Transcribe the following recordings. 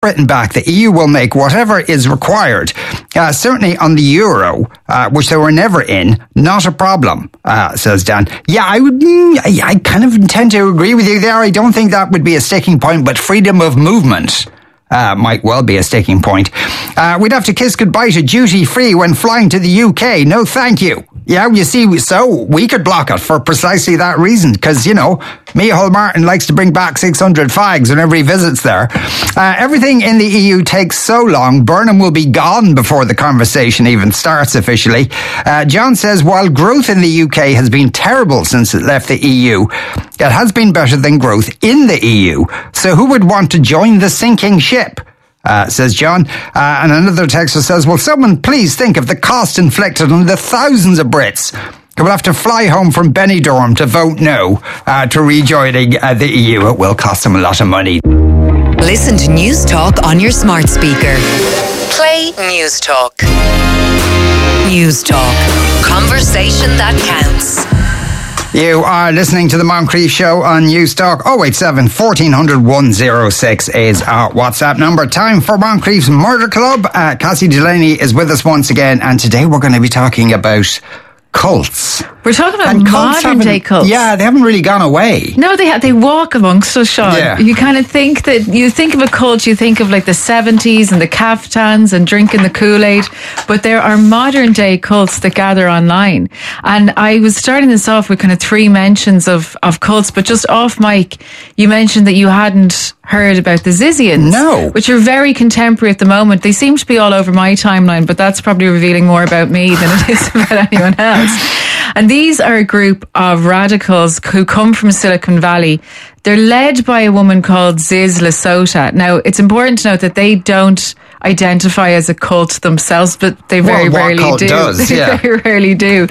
Britain back, the EU will make whatever is required. Certainly on the euro, which they were never in, not a problem, says Dan. Yeah, I kind of tend to agree with you there. I don't think that would be a sticking point, but freedom of movement might well be a sticking point. We'd have to kiss goodbye to duty free when flying to the UK. No, thank you. Yeah, you see, so we could block it for precisely that reason, because, you know, Micheál Martin likes to bring back 600 fags whenever he visits there. Everything in the EU takes so long, Burnham will be gone before the conversation even starts officially. John says, while growth in the UK has been terrible since it left the EU, it has been better than growth in the EU. So who would want to join the sinking ship? Says John. And another texter says, will someone please think of the cost inflicted on the thousands of Brits who will have to fly home from Benidorm to vote no to rejoining the EU. It will cost them a lot of money. Listen to News Talk on your smart speaker. Play News Talk. News Talk. Conversation that counts. You are listening to the Moncrief Show on News Talk. 087 1400 106 is our WhatsApp number. Time for Moncrief's Murder Club. Cassie Delaney is with us once again, and today we're going to be talking about cults. We're talking about modern day cults. Yeah, they haven't really gone away. No, they walk amongst us, Sean. Yeah. You kind of think that, you think of a cult, you think of like the 70s and the kaftans and drinking the Kool-Aid, but there are modern day cults that gather online. And I was starting this off with kind of three mentions of cults, but just off mic, you mentioned that you hadn't heard about the Zizians. No. Which are very contemporary at the moment. They seem to be all over my timeline, but that's probably revealing more about me than it is about anyone else. And these are a group of radicals who come from Silicon Valley. They're led by a woman called Ziz Lasota. Now, it's important to note that they don't identify as a cult themselves, but they very rarely do. They very rarely do.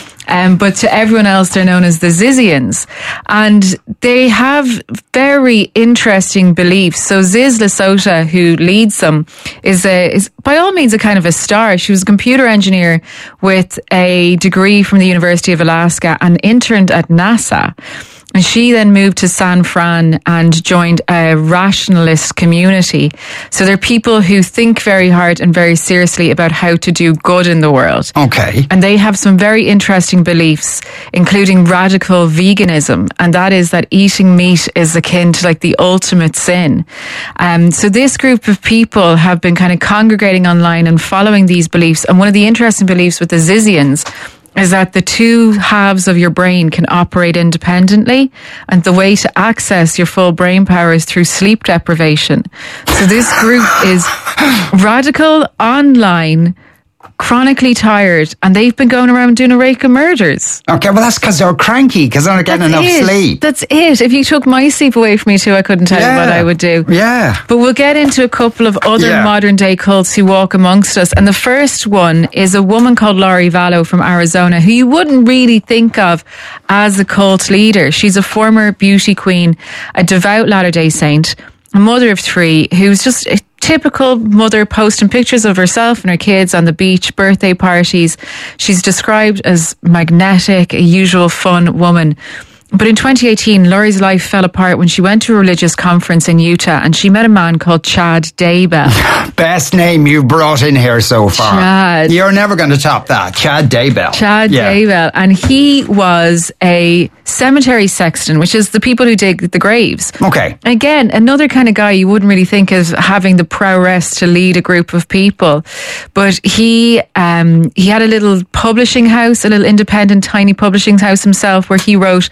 But to everyone else, they're known as the Zizians. And they have very interesting beliefs. So Ziz Lasota, who leads them, is by all means a kind of a star. She was a computer engineer with a degree from the University of Alaska and interned at NASA. And she then moved to San Fran and joined a rationalist community. So they're people who think very hard and very seriously about how to do good in the world. Okay. And they have some very interesting beliefs, including radical veganism. And that is that eating meat is akin to like the ultimate sin. So this group of people have been kind of congregating online and following these beliefs. And one of the interesting beliefs with the Zizians is that the two halves of your brain can operate independently, and the way to access your full brain power is through sleep deprivation. So this group is radical, online, chronically tired, and they've been going around doing a rake of murders. Okay, well that's because they're cranky, because they're not getting enough sleep. That's it. If you took my sleep away from me too, I couldn't tell you what I would do. Yeah. But we'll get into a couple of other modern day cults who walk amongst us. And the first one is a woman called Lori Vallow from Arizona, who you wouldn't really think of as a cult leader. She's a former beauty queen, a devout Latter-day Saint, a mother of three, who's just a typical mother posting pictures of herself and her kids on the beach, birthday parties. She's described as magnetic, a usual fun woman. But in 2018, Laurie's life fell apart when she went to a religious conference in Utah and she met a man called Chad Daybell. Best name you've brought in here so far. Chad. You're never going to top that. Chad Daybell. Chad Daybell. And he was a cemetery sexton, which is the people who dig the graves. Okay. Again, another kind of guy you wouldn't really think of having the prowess to lead a group of people. But he had a little publishing house, a little independent, tiny publishing house himself, where he wrote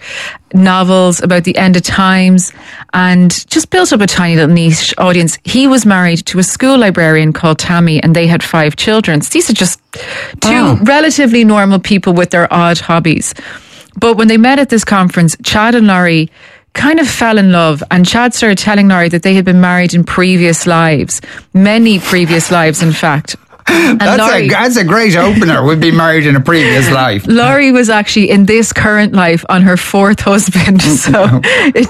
novels about the end of times and just built up a tiny little niche audience. He was married to a school librarian called Tammy, and they had 5 children. So these are just two relatively normal people with their odd hobbies. But when they met at this conference, Chad and Laurie kind of fell in love, and Chad started telling Laurie that they had been married in previous lives, many previous lives in fact. That's a great opener. We'd be married in a previous life. Laurie was actually in this current life on her 4th husband, so it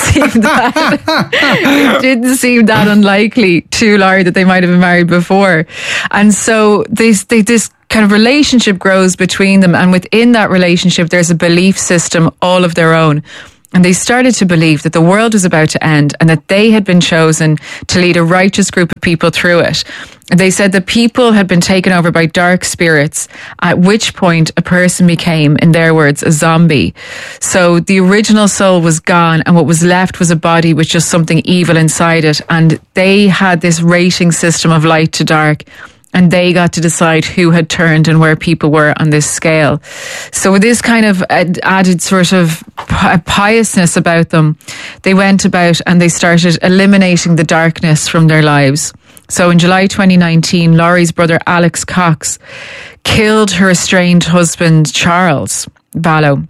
didn't seem that unlikely to Laurie that they might have been married before. And so this kind of relationship grows between them, and within that relationship there's a belief system all of their own. And they started to believe that the world was about to end and that they had been chosen to lead a righteous group of people through it. They said that people had been taken over by dark spirits, at which point a person became, in their words, a zombie. So the original soul was gone, and what was left was a body with just something evil inside it. And they had this rating system of light to dark, and they got to decide who had turned and where people were on this scale. So with this kind of added sort of piousness about them, they went about and they started eliminating the darkness from their lives. So in July 2019, Laurie's brother Alex Cox killed her estranged husband Charles Vallow.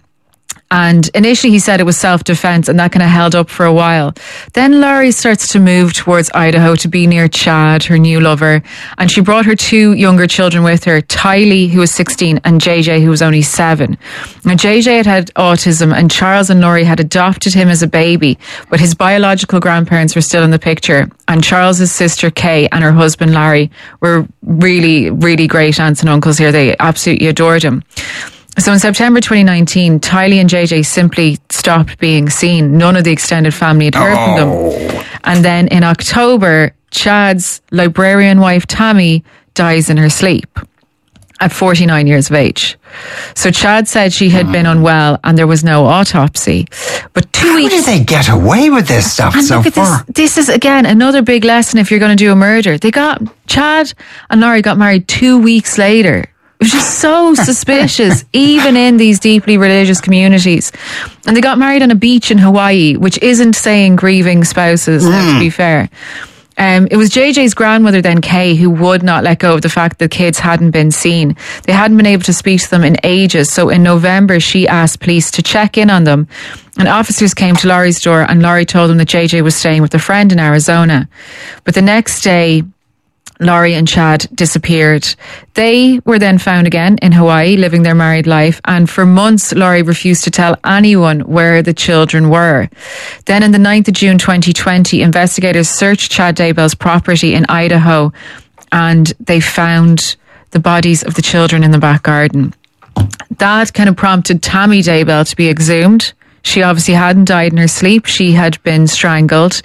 And initially he said it was self-defense, and that kind of held up for a while. Then Laurie starts to move towards Idaho to be near Chad, her new lover. And she brought her 2 younger children with her, Tylee, who was 16, and JJ, who was only 7. Now, JJ had autism, and Charles and Laurie had adopted him as a baby, but his biological grandparents were still in the picture. And Charles's sister, Kay, and her husband, Larry, were really, really great aunts and uncles here. They absolutely adored him. So in September 2019, Tylee and JJ simply stopped being seen. None of the extended family had heard from them. And then in October, Chad's librarian wife, Tammy, dies in her sleep at 49 years of age. So Chad said she had been unwell and there was no autopsy. But 2 weeks... How did they get away with this stuff so far? This is, again, another big lesson if you're going to do a murder. Chad and Laurie got married 2 weeks later. It was just so suspicious, even in these deeply religious communities. And they got married on a beach in Hawaii, which isn't saying grieving spouses, to be fair. It was JJ's grandmother then, Kay, who would not let go of the fact that kids hadn't been seen. They hadn't been able to speak to them in ages. So in November, she asked police to check in on them. And officers came to Laurie's door, and Laurie told them that JJ was staying with a friend in Arizona. But the next day, Laurie and Chad disappeared. They were then found again in Hawaii, living their married life, and for months Laurie refused to tell anyone where the children were. Then on the 9th of June 2020, investigators searched Chad Daybell's property in Idaho, and they found the bodies of the children in the back garden. That kind of prompted Tammy Daybell to be exhumed. She obviously hadn't died in her sleep. She had been strangled.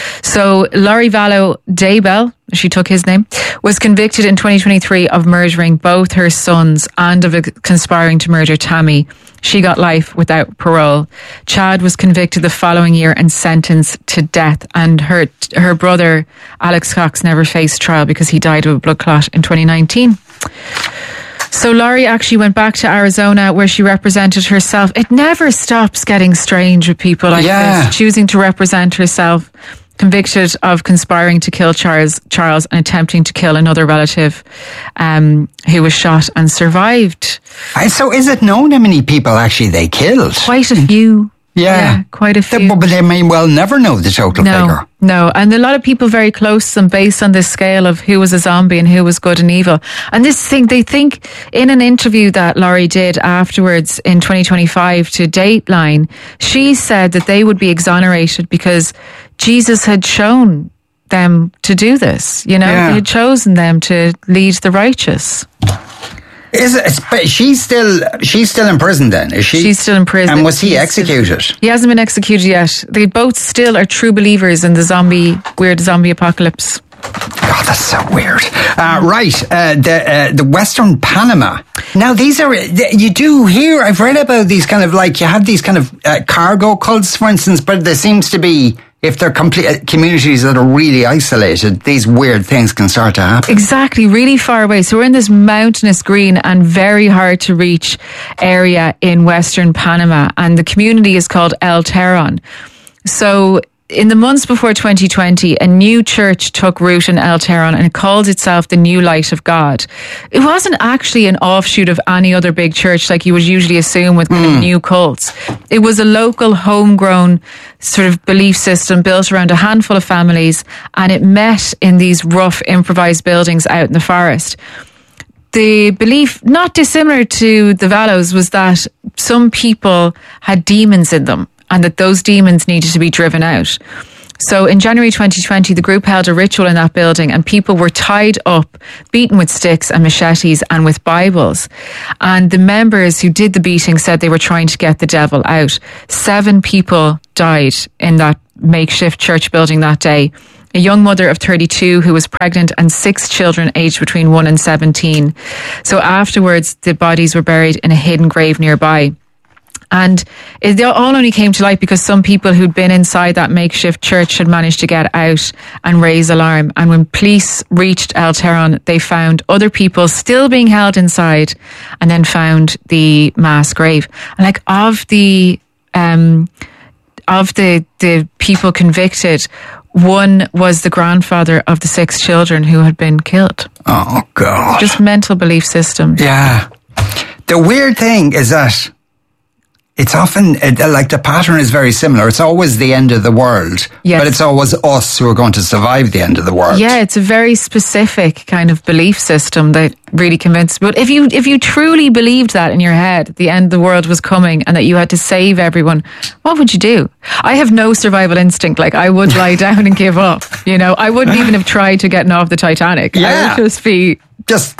So Laurie Vallow Daybell, she took his name, was convicted in 2023 of murdering both her sons and of conspiring to murder Tammy. She got life without parole. Chad was convicted the following year and sentenced to death. And her brother, Alex Cox, never faced trial because he died of a blood clot in 2019. So Laurie actually went back to Arizona where she represented herself. It never stops getting strange with people like this, choosing to represent herself, convicted of conspiring to kill Charles and attempting to kill another relative who was shot and survived. So is it known how many people actually they killed? Quite a few. Yeah, quite a few. But they may well never know the total figure. No, and a lot of people very close to them based on this scale of who was a zombie and who was good and evil. And this thing, they think in an interview that Laurie did afterwards in 2025 to Dateline, she said that they would be exonerated because Jesus had shown them to do this. You know, He had chosen them to lead the righteous. But she's still in prison then, is she? She's still in prison. And was he executed? He hasn't been executed yet. They both still are true believers in the weird zombie apocalypse. God, that's so weird. The Western Panama. Now, these are, you do hear, I've read about these kind of you have these kind of cargo cults, for instance, but there seems to be, if they're complete communities that are really isolated, these weird things can start to happen. Exactly, really far away. So we're in this mountainous green and very hard to reach area in Western Panama, and the community is called El Terron. So in the months before 2020, a new church took root in El Terron and it called itself the New Light of God. It wasn't actually an offshoot of any other big church like you would usually assume with kind of new cults. It was a local homegrown sort of belief system built around a handful of families, and it met in these rough improvised buildings out in the forest. The belief, not dissimilar to the Vallows, was that some people had demons in them and that those demons needed to be driven out. So in January 2020, the group held a ritual in that building and people were tied up, beaten with sticks and machetes and with Bibles. And the members who did the beating said they were trying to get the devil out. 7 people died in that makeshift church building that day. A young mother of 32 who was pregnant and 6 children aged between 1 and 17. So afterwards, the bodies were buried in a hidden grave nearby. And it all only came to light because some people who'd been inside that makeshift church had managed to get out and raise alarm. And when police reached El Teron, they found other people still being held inside and then found the mass grave. And like of the people convicted, one was the grandfather of the 6 children who had been killed. Oh, God. Just mental belief system. Yeah. The weird thing is that it's often, like the pattern is very similar. It's always the end of the world. Yes. But it's always us who are going to survive the end of the world. Yeah, it's a very specific kind of belief system that really convinces. But if you truly believed that in your head, the end of the world was coming and that you had to save everyone, what would you do? I have no survival instinct. Like, I would lie down and give up. You know, I wouldn't even have tried to get off the Titanic. Yeah. I would just be... Just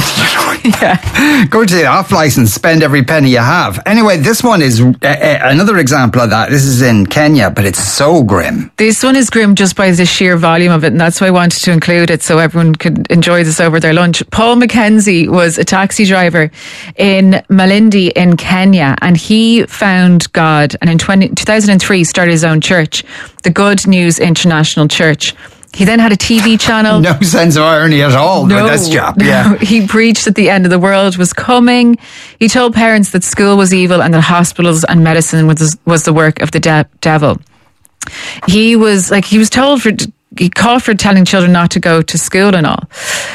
go to the off license, spend every penny you have. Anyway, this one is another example of that. This is in Kenya, but it's so grim. This one is grim just by the sheer volume of it, and that's why I wanted to include it so everyone could enjoy this over their lunch. Paul Mackenzie was a taxi driver in Malindi in Kenya, and he found God, and in 2003 started his own church, the Good News International Church. He then had a TV channel. No sense of irony at all No, with this job. Yeah. He preached that the end of the world was coming. He told parents that school was evil and that hospitals and medicine was the work of the devil. He called for telling children not to go to school and all.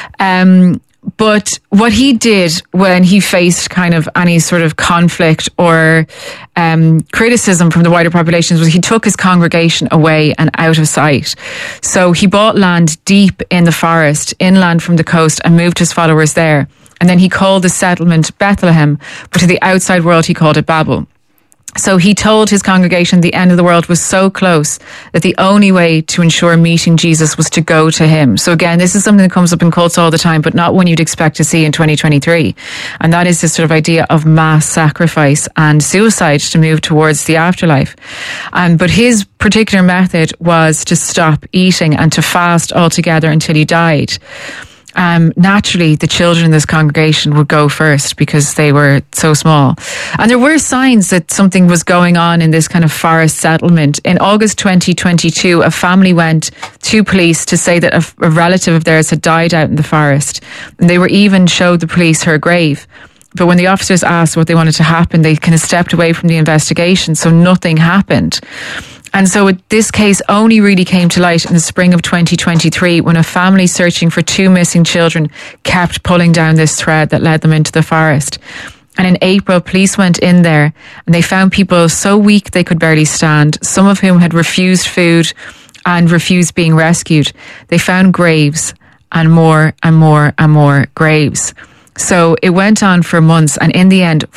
But what he did when he faced kind of any sort of conflict or criticism from the wider populations was he took his congregation away and out of sight. So he bought land deep in the forest, inland from the coast, and moved his followers there. And then he called the settlement Bethlehem, but to the outside world he called it Babel. So he told his congregation the end of the world was so close that the only way to ensure meeting Jesus was to go to him. So again, this is something that comes up in cults all the time, but not one you'd expect to see in 2023. And that is this sort of idea of mass sacrifice and suicide to move towards the afterlife. But his particular method was to stop eating and to fast altogether until he died. Naturally, the children in this congregation would go first because they were so small. And there were signs that something was going on in this kind of forest settlement. In August 2022, a family went to police to say that a relative of theirs had died out in the forest. And they were even showed the police her grave. But when the officers asked what they wanted to happen, they kind of stepped away from the investigation, so nothing happened. And so this case only really came to light in the spring of 2023 when a family searching for 2 missing children kept pulling down this thread that led them into the forest. And in April, police went in there and they found people so weak they could barely stand, some of whom had refused food and refused being rescued. They found graves and more and more and more graves. So it went on for months, and in the end,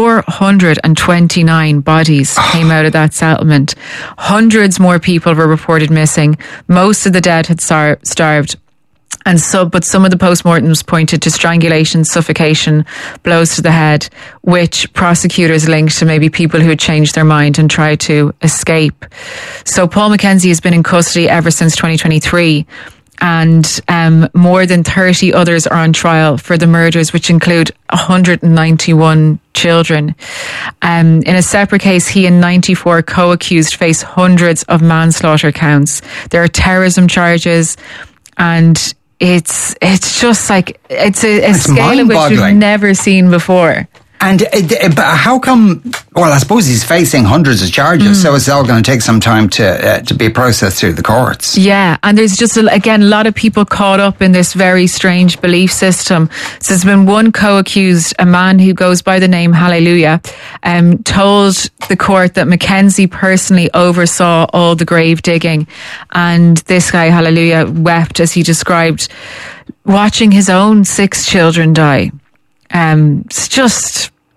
429 bodies came out of that settlement. Hundreds more people were reported missing. Most of the dead had starved. But some of the postmortems pointed to strangulation, suffocation, blows to the head, which prosecutors linked to maybe people who had changed their mind and tried to escape. So Paul Mackenzie has been in custody ever since 2023. And more than 30 others are on trial for the murders, which include 191 children. In a separate case, he and 94 co-accused face hundreds of manslaughter counts. There are terrorism charges, and it's just like it's a scale of which we've never seen before. And but how come? Well, I suppose he's facing hundreds of charges, so it's all going to take some time to be processed through the courts. Yeah, and there's just again a lot of people caught up in this very strange belief system. So there's been one co-accused, a man who goes by the name Hallelujah, told the court that Mackenzie personally oversaw all the grave digging, and this guy Hallelujah wept as he described watching his own 6 children die. It's just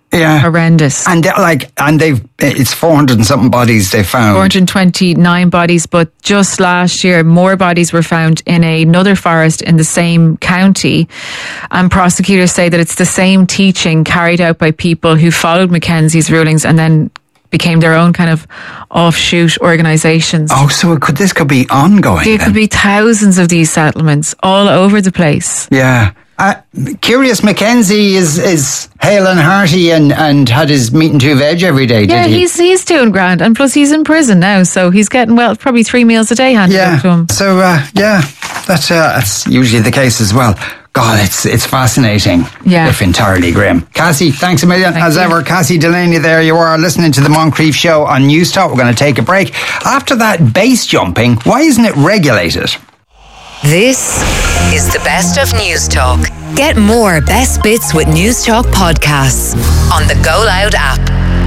Yeah. Horrendous. And it's 400 and something bodies they found. 429 bodies, but just last year, more bodies were found in another forest in the same county. And prosecutors say that it's the same teaching carried out by people who followed Mackenzie's rulings and then became their own kind of offshoot organisations. Oh, so this could be ongoing. There could be thousands of these settlements all over the place. Yeah. Curious Mackenzie is hale and hearty and had his meat and two veg every day, did he? Yeah, he's doing grand. And plus he's in prison now, so he's getting, probably 3 meals a day handed out to him. So, that's usually the case as well. God, it's fascinating, if entirely grim. Cassie, thanks a million. As ever, Cassie Delaney, there you are, listening to the Moncrief Show on News Talk. We're going to take a break. After that, base jumping, why isn't it regulated? This is the best of News Talk. Get more best bits with News Talk podcasts on the Go Loud app.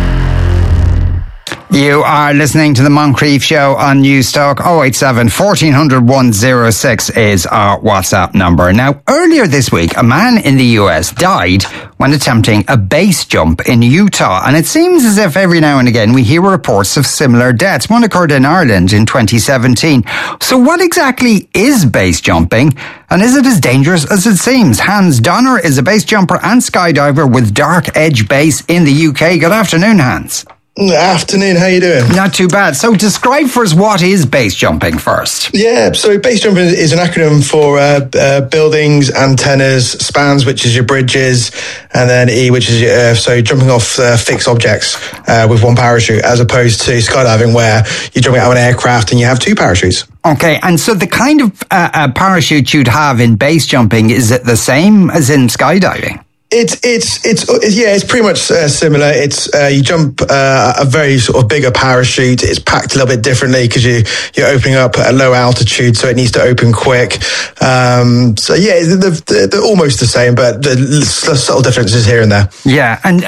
You are listening to the Moncrief Show on News Talk. 087 1400 106 is our WhatsApp number. Now, earlier this week, a man in the US died when attempting a base jump in Utah. And it seems as if every now and again we hear reports of similar deaths. One occurred in Ireland in 2017. So what exactly is base jumping? And is it as dangerous as it seems? Hans Donner is a base jumper and skydiver with Dark Edge Base in the UK. Good afternoon, Hans. Afternoon, how you doing? Not too bad. So describe for us, what is base jumping first? Yeah, so base jumping is an acronym for buildings, antennas, spans, which is your bridges, and then E, which is so jumping off fixed objects with one parachute, as opposed to skydiving where you're jumping out of an aircraft and you have two parachutes. Okay, and so the kind of parachute you'd have in base jumping, is it the same as in skydiving? It's pretty much similar. It's you jump a very sort of bigger parachute. It's packed a little bit differently because you're opening up at a low altitude, so it needs to open quick. So yeah, they're almost the same, but the subtle differences here and there. Yeah, and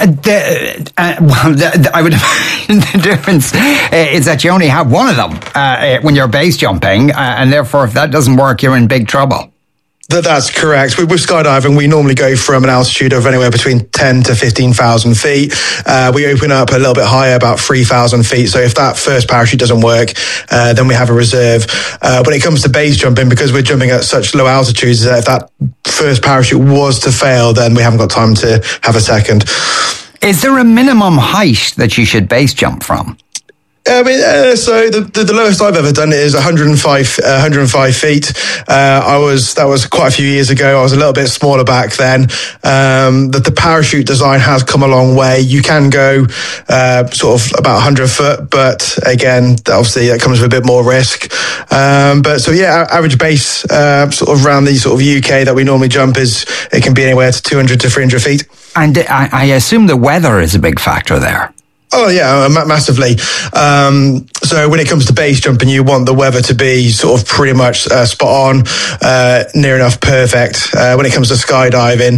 I would imagine the difference is that you only have one of them when you're base jumping, and therefore if that doesn't work, you're in big trouble. That's correct. With skydiving, we normally go from an altitude of anywhere between 10 to 15,000 feet. We open up a little bit higher, about 3,000 feet. So if that first parachute doesn't work, then we have a reserve. When it comes to base jumping, because we're jumping at such low altitudes, if that first parachute was to fail, then we haven't got time to have a second. Is there a minimum height that you should base jump from? So the lowest I've ever done is 105 feet. That was quite a few years ago. I was a little bit smaller back then. The parachute design has come a long way. You can go sort of about 100 foot, but again, obviously that comes with a bit more risk. But so yeah, average base sort of around the sort of UK that we normally jump it can be anywhere to 200 to 300 feet. And I assume the weather is a big factor there. Oh yeah, massively. So when it comes to base jumping, you want the weather to be sort of pretty much spot on, near enough perfect. When it comes to skydiving,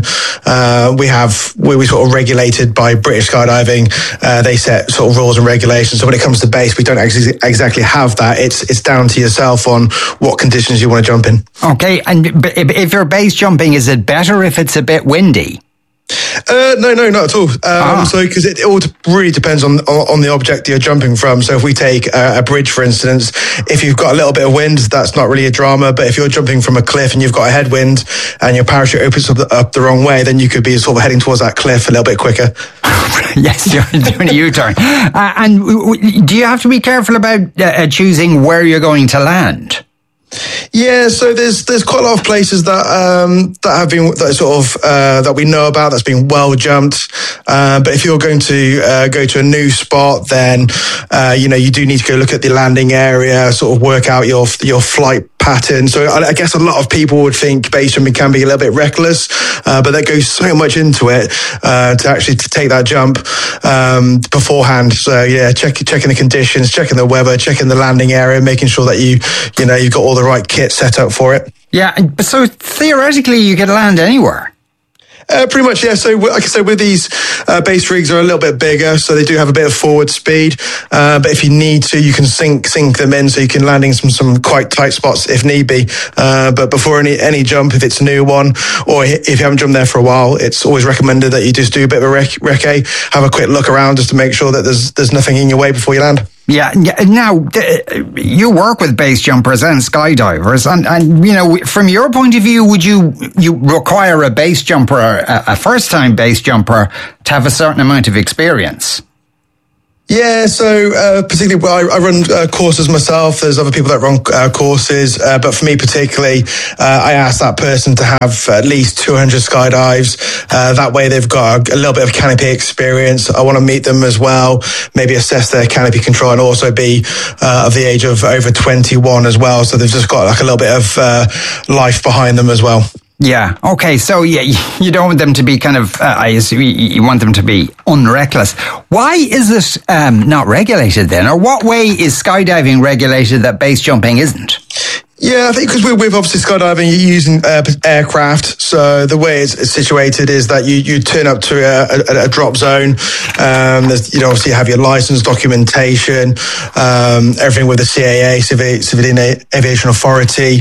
we sort of regulated by British Skydiving. They set sort of rules and regulations. So when it comes to base, we don't exactly have that. It's down to yourself on what conditions you want to jump in. Okay, and if you're base jumping, is it better if it's a bit windy? No, not at all. So, because it all really depends on the object you're jumping from. So, if we take a bridge, for instance, if you've got a little bit of wind, that's not really a drama. But if you're jumping from a cliff and you've got a headwind and your parachute opens up the wrong way, then you could be sort of heading towards that cliff a little bit quicker. Yes, you're doing a U-turn. And do you have to be careful about choosing where you're going to land? Yeah, so there's quite a lot of places that have been that we know about that's been well jumped. But if you're going to go to a new spot, then you do need to go look at the landing area, sort of work out your flight pattern. So I guess a lot of people would think base jumping can be a little bit reckless, but there goes so much into it to take that jump beforehand. So yeah, checking the conditions, checking the weather, checking the landing area, making sure that you've got all the right kit set up for it. Yeah, so theoretically you could land anywhere. Pretty much, yeah. So, like I said, with these base rigs are a little bit bigger, so they do have a bit of forward speed. But if you need to, you can sink them in, so you can land in some quite tight spots if need be. But before any jump, if it's a new one, or if you haven't jumped there for a while, it's always recommended that you just do a bit of a recce, have a quick look around just to make sure that there's nothing in your way before you land. Yeah. Now, you work with base jumpers and skydivers, and you know, from your point of view, would you require a base jumper, a first-time base jumper, to have a certain amount of experience? Yeah, so particularly, I run courses myself. There's other people that run courses, but for me particularly, I ask that person to have at least 200 skydives. That way they've got a little bit of canopy experience. I want to meet them as well, maybe assess their canopy control, and also be of the age of over 21 as well. So they've just got like a little bit of life behind them as well. Yeah. Okay. So yeah, you don't want them to be kind of. You want them to be unreckless. Why is it not regulated then, or what way is skydiving regulated that base jumping isn't? Yeah, I think because we're obviously skydiving, you're using aircraft. So the way it's situated is that you turn up to a drop zone. Obviously you have your license, documentation, everything with the CAA, Civilian Aviation Authority.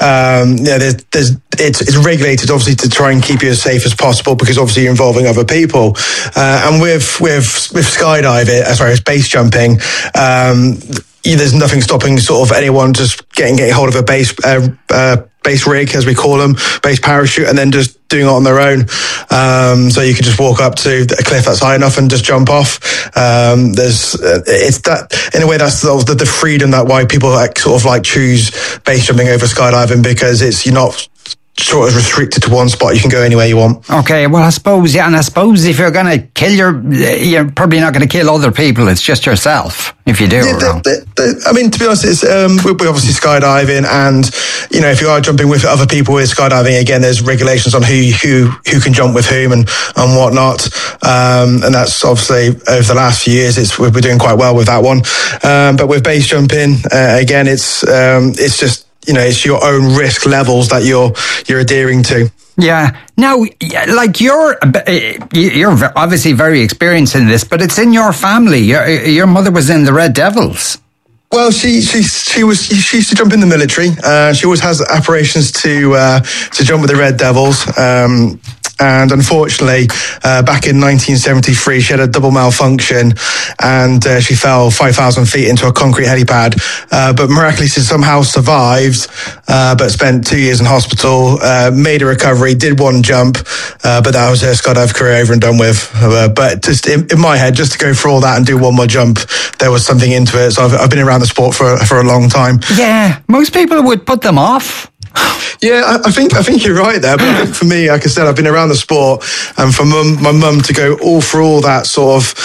It's regulated obviously to try and keep you as safe as possible, because obviously you're involving other people. And with skydiving, base jumping, there's nothing stopping sort of anyone just getting hold of a base rig, as we call them, base parachute, and then just doing it on their own. So you can just walk up to a cliff that's high enough and just jump off. It's that, in a way, that's sort of the freedom that why people choose base jumping over skydiving, because you're not sort of restricted to one spot. You can go anywhere you want. Okay, well, I suppose if you're going to kill you're probably not going to kill other people. It's just yourself if you do it wrong. To be honest, it's we're obviously skydiving, and if you are jumping with other people with skydiving, again, there's regulations on who can jump with whom and whatnot. And that's obviously over the last few years, we're doing quite well with that one. But with base jumping, again, it's just, it's your own risk levels that you're adhering to. Yeah. Now, like you're obviously very experienced in this, but it's in your family. Your mother was in the Red Devils. Well, she used to jump in the military. She always has aspirations to jump with the Red Devils. And unfortunately, back in 1973, she had a double malfunction, and she fell 5,000 feet into a concrete helipad. But miraculously, somehow survived. But spent 2 years in hospital. Made a recovery. Did one jump. But that was her skydive career over and done with. But just in my head, just to go through all that and do one more jump, there was something into it. So I've been around the sport for a long time. Yeah, most people would put them off. Yeah, I think you're right there. But I think for me, like I said, I've been around the sport, and for my mum to go all through all that sort of,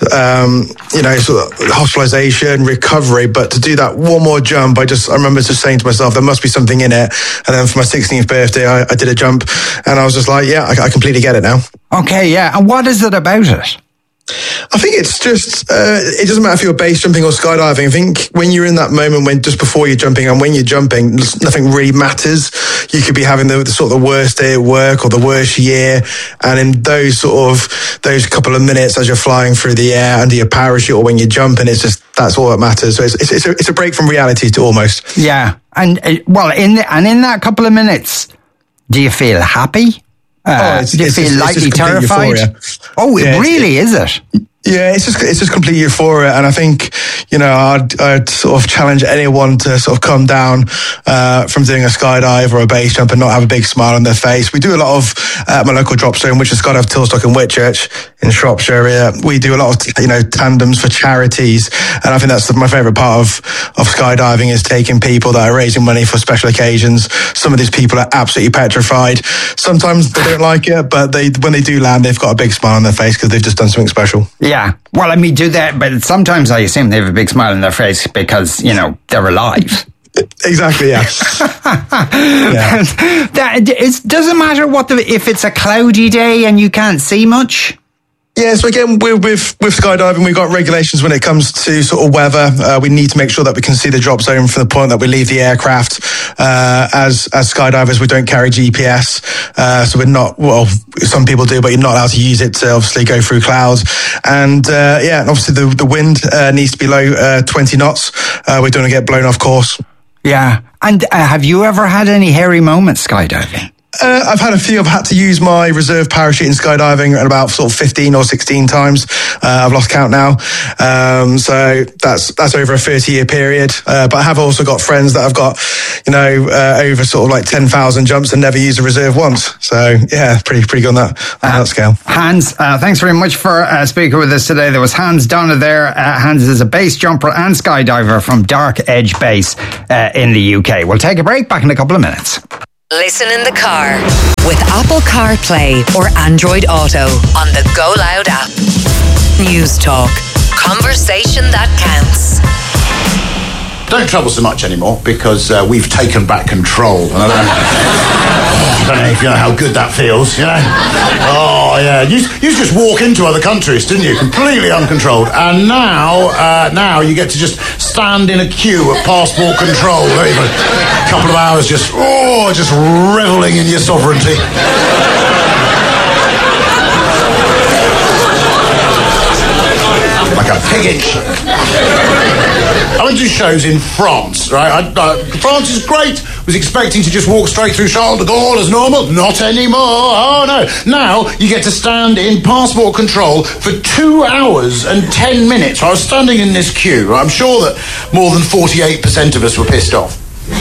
hospitalization, recovery, but to do that one more jump, I remember just saying to myself, there must be something in it. And then for my 16th birthday, I did a jump, and I was just like, yeah, I completely get it now. Okay, yeah. And what is it about it? I think it's just, it doesn't matter if you're base jumping or skydiving. I think when you're in that moment, when just before you're jumping and when you're jumping, nothing really matters. You could be having the worst day at work or the worst year. And in those couple of minutes as you're flying through the air under your parachute or when you're jumping, that's all that matters. So it's a break from reality to almost. Yeah. And in that couple of minutes, do you feel happy? Do you feel lightly terrified? Oh, yeah, really, is it? Yeah, it's just complete euphoria, and I think I'd sort of challenge anyone to sort of come down from doing a skydive or a base jump and not have a big smile on their face. We do a lot of my local drop zone, which is Skydive Tilstock in Whitchurch in Shropshire area. We do a lot of tandems for charities, and I think that's my favourite part of skydiving is taking people that are raising money for special occasions. Some of these people are absolutely petrified. Sometimes they don't like it, but when they do land, they've got a big smile on their face because they've just done something special. Yeah, well, I mean, do that, but sometimes I assume they have a big smile on their face because, they're alive. Exactly, yeah. Yeah. It doesn't matter if it's a cloudy day and you can't see much? Yeah, so again, with skydiving, we've got regulations when it comes to sort of weather. We need to make sure that we can see the drop zone from the point that we leave the aircraft. As skydivers, we don't carry GPS, so we're not, well, some people do, but you're not allowed to use it to obviously go through clouds. And and obviously the wind needs to be low 20 knots. We don't want to get blown off course. Yeah. And have you ever had any hairy moments skydiving? I've had a few. I've had to use my reserve parachute in skydiving at about sort of 15 or 16 times. I've lost count now. So that's over a 30-year period. But I have also got friends that have got, over sort of like 10,000 jumps and never used a reserve once. So yeah, pretty good on that scale. Hans, thanks very much for speaking with us today. There was Hans Donna there. Hans is a base jumper and skydiver from Dark Edge Base in the UK. We'll take a break. Back in a couple of minutes. Listen in the car with Apple CarPlay or Android Auto on the Go Loud app. News Talk. Conversation that counts. Don't travel so much anymore because we've taken back control. And I don't know if you know how good that feels, Oh, yeah. You used to just walk into other countries, didn't you? Completely uncontrolled. And now you get to just stand in a queue at passport control. Even a couple of hours just reveling in your sovereignty. Like a pig in shit. I went to shows in France, right? France is great. Was expecting to just walk straight through Charles de Gaulle as normal. Not anymore. Oh, no. Now you get to stand in passport control for 2 hours and 10 minutes. I was standing in this queue. Right? I'm sure that more than 48% of us were pissed off.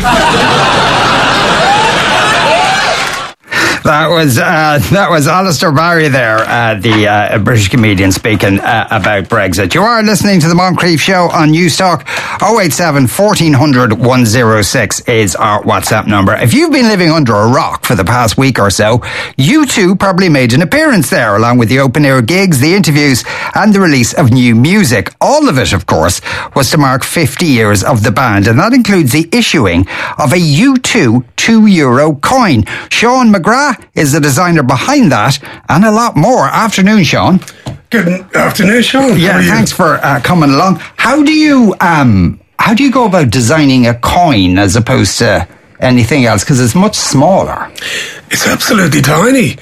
That was Alistair Barry there, the British comedian speaking about Brexit. You are listening to the Moncrief Show on News Talk. 087 1400 106 is our WhatsApp number. If you've been living under a rock for the past week or so, you too probably made an appearance there, along with the open air gigs, the interviews, and the release of new music. All of it, of course, was to mark 50 years of the band, and that includes the issuing of a U2 €2 coin. Sean McGrath is the designer behind that, and a lot more. Afternoon, Sean. Good afternoon, Sean. Yeah, thanks for coming along. How do you go about designing a coin as opposed to anything else? Because it's much smaller. It's absolutely tiny.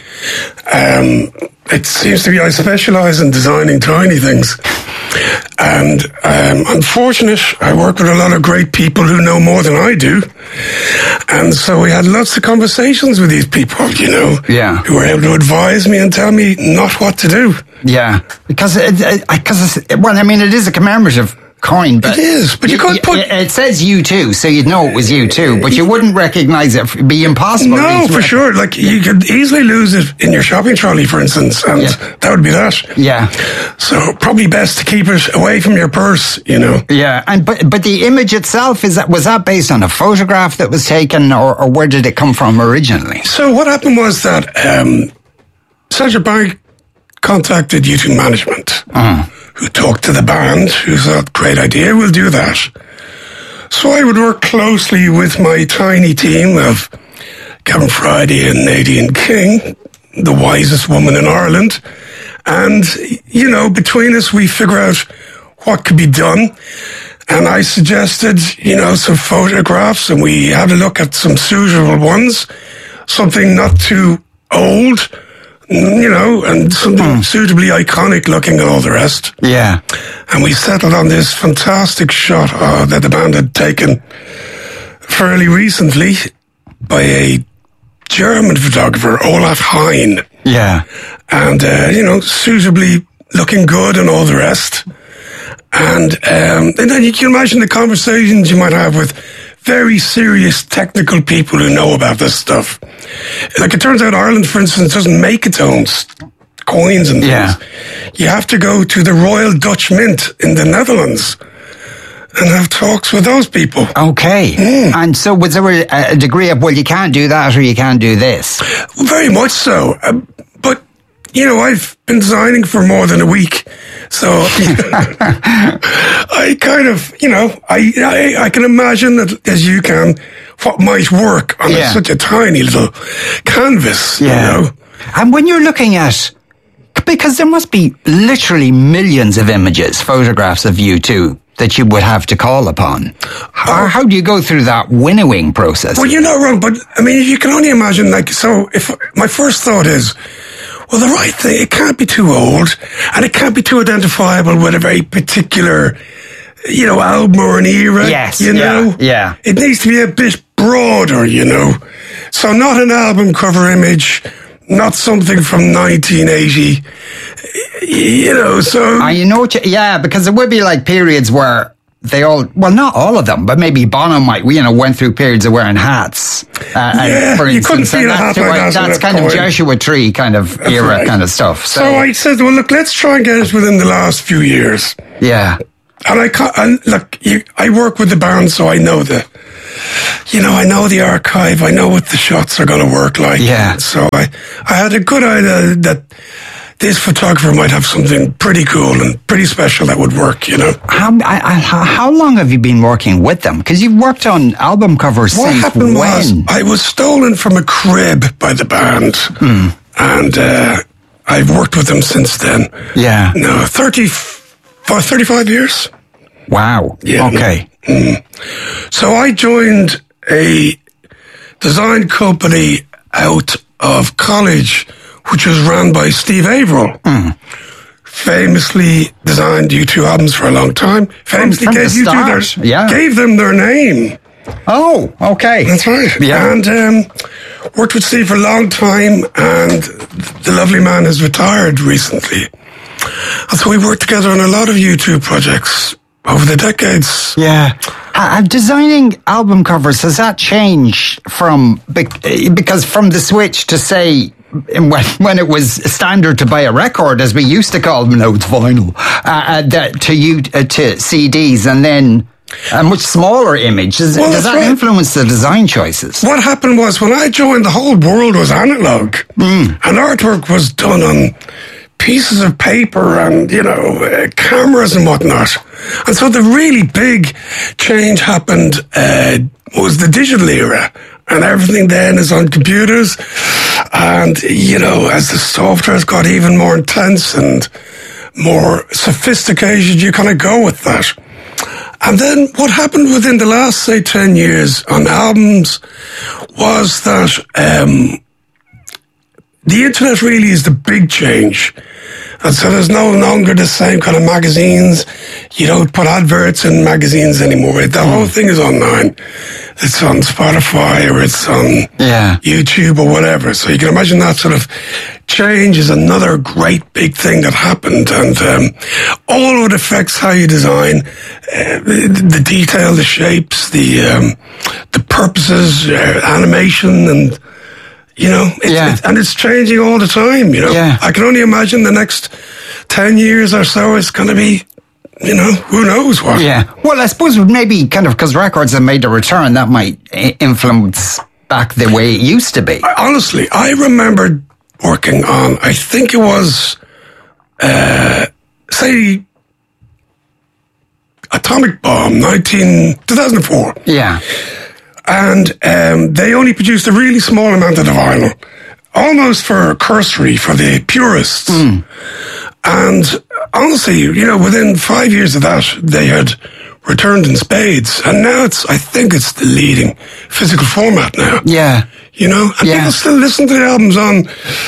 It seems to be I specialise in designing tiny things. And I'm fortunate. I work with a lot of great people who know more than I do. And so we had lots of conversations with these people, who were able to advise me and tell me not what to do. Yeah, because it is a commemorative coin, but it is. But you can't put. It says U2, so you'd know it was U2, but you wouldn't recognise it. It'd be impossible. No, for sure. Like you could easily lose it in your shopping trolley, for instance, and that would be that. Yeah. So probably best to keep it away from your purse, Yeah, and but the image itself was that based on a photograph that was taken, or where did it come from originally? So what happened was that Sacha Baron contacted U2 management. Who talked to the band, who thought, great idea, we'll do that. So I would work closely with my tiny team of Kevin Friday and Nadine King, the wisest woman in Ireland. And, between us, we figure out what could be done. And I suggested, some photographs, and we had a look at some suitable ones, something not too old, and something suitably iconic looking and all the rest. Yeah. And we settled on this fantastic shot that the band had taken fairly recently by a German photographer, Olaf Hein. Yeah. And, suitably looking good and all the rest. And then you can imagine the conversations you might have with very serious technical people who know about this stuff. Like it turns out Ireland, for instance, doesn't make its own coins and things. Yeah. You have to go to the Royal Dutch Mint in the Netherlands and have talks with those people. Okay. And so was there a degree of, well, you can't do that or you can't do this? Very much so. But, I've been designing for more than a week. So I kind of, I can imagine that, as you can, what might work on such a tiny little canvas, And when you're looking at Because there must be literally millions of images, photographs of you two, that you would have to call upon. How do you go through that winnowing process? Well, you're not wrong, but I mean, you can only imagine, like, so if my first thought is, well, the right thing, it can't be too old, and it can't be too identifiable with a very particular, album or an era. Yes, yeah. It needs to be a bit broader, So not an album cover image, not something from 1980, so... because there would be like periods where they all, well, not all of them, but maybe Bono might, went through periods of wearing hats. For instance, you couldn't feel a hat like that. That's kind of Joshua Tree kind of era kind of stuff. So I said, well, look, let's try and get it within the last few years. Yeah. And I work with the band, so I know I know the archive. I know what the shots are going to work like. Yeah. So I had a good idea that this photographer might have something pretty cool and pretty special that would work, How long have you been working with them? Because you've worked on album covers what since happened when? Was I was stolen from a crib by the band. And I've worked with them since then. Yeah. No, 35 years. Wow. Yeah. Okay. So I joined a design company out of college, which was run by Steve Averill. Famously designed U2 albums for a long time. Famously from gave U2 gave them their name. Oh, okay. That's right. Yeah. And worked with Steve for a long time, and the lovely man has retired recently. And so we worked together on a lot of U2 projects over the decades. Yeah. Designing album covers, has that changed because from the switch to, say, when it was standard to buy a record, as we used to call them, no, it's vinyl, to CDs, and then a much smaller image. Does that influence the design choices? What happened was, when I joined, the whole world was analog, and artwork was done on pieces of paper and, cameras and whatnot. And so the really big change happened was the digital era. And everything then is on computers. And, as the software's got even more intense and more sophisticated, you kind of go with that. And then what happened within the last, say, 10 years on albums was that the internet really is the big change. And so there's no longer the same kind of magazines. You don't put adverts in magazines anymore. The whole thing is online. It's on Spotify or it's on YouTube or whatever. So you can imagine that sort of change is another great big thing that happened. And all of it affects how you design, the detail, the shapes, the purposes, animation, and and it's changing all the time, I can only imagine the next 10 years or so is going to be, who knows what. Yeah. Well, I suppose maybe kind of because records have made a return, that might influence back the way it used to be. Honestly, I remember working on, I think it was, say, Atomic Bomb, 2004. Yeah. And they only produced a really small amount of the vinyl, almost for cursory for the purists. And honestly, within 5 years of that, they had returned in spades. And now I think it's the leading physical format now. Yeah. And people still listen to the albums on,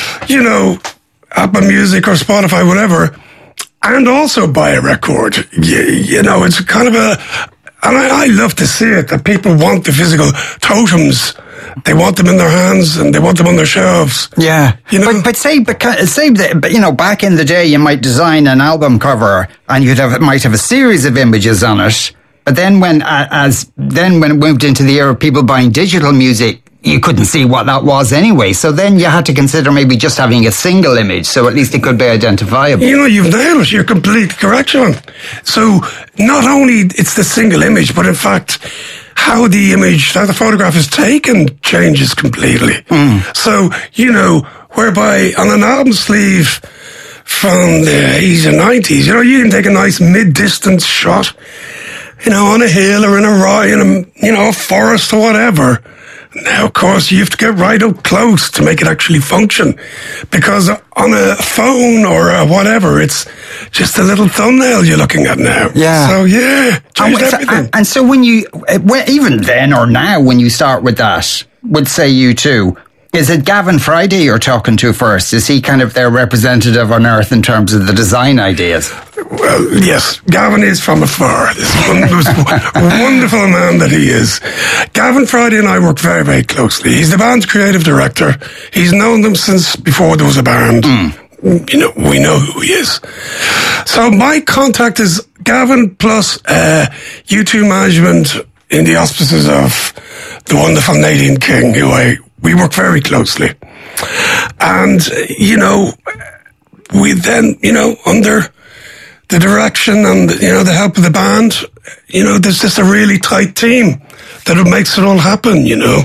Apple Music or Spotify, whatever, and also buy a record. It's kind of and I love to see it, that people want the physical totems. They want them in their hands and they want them on their shelves. Yeah. But say that, back in the day, you might design an album cover and might have a series of images on it. But then when it moved into the era of people buying digital music, you couldn't see what that was anyway. So then you had to consider maybe just having a single image, so at least it could be identifiable. You've nailed it. You're completely correct, John. So not only it's the single image, but in fact, how the photograph is taken changes completely. So, whereby on an album sleeve from the 80s and 90s, you can take a nice mid-distance shot, on a hill or in a forest or whatever. Now, of course, you have to get right up close to make it actually function, because on a phone or whatever, it's just a little thumbnail you're looking at now. Yeah. So, changed everything. And so when you, even then or now, when you start with that, with say U2, is it Gavin Friday you're talking to first? Is he kind of their representative on earth in terms of the design ideas? Well, yes, Gavin is from afar. This wonderful man that he is. Gavin Friday and I work very, very closely. He's the band's creative director. He's known them since before there was a band. You know, we know who he is. So my contact is Gavin plus U2 management in the auspices of the wonderful Nadine King, who we work very closely. And, you know, we then, you know, under the direction and, you know, the help of the band, you know, there's just a really tight team that makes it all happen, you know.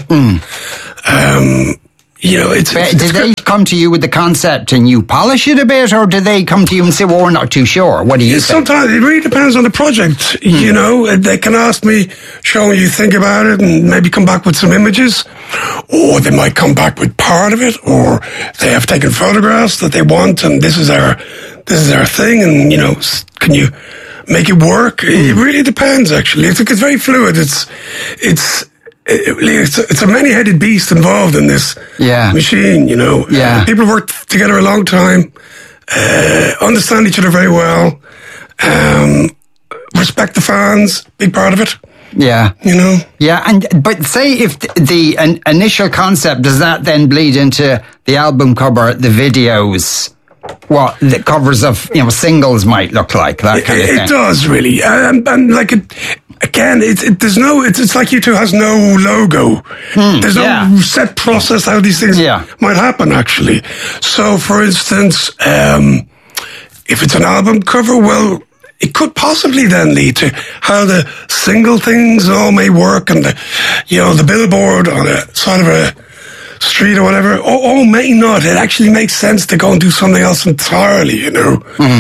You know, did they come to you with the concept and you polish it a bit, or do they come to you and say, well, we're not too sure? What do you think? Sometimes it really depends on the project. You know, they can ask me, show me you think about it, and maybe come back with some images, or they might come back with part of it, or they have taken photographs that they want, and this is our thing, and, you know, can you make it work? It really depends, actually. It's very fluid. It's a many-headed beast involved in this machine, you know. Yeah. People work together a long time, understand each other very well, respect the fans, big part of it. Yeah. You know? Yeah, but say if the initial concept, does that then bleed into the album cover, the videos, what the covers of, you know, singles might look like, that kind of thing? It does, really. And like again, it's like U2 has no logo. There's no set process how these things might happen, actually. So, for instance, if it's an album cover, well, it could possibly then lead to how the single things all may work, and the billboard on the side of a street or whatever, or may not. It actually makes sense to go and do something else entirely, you know.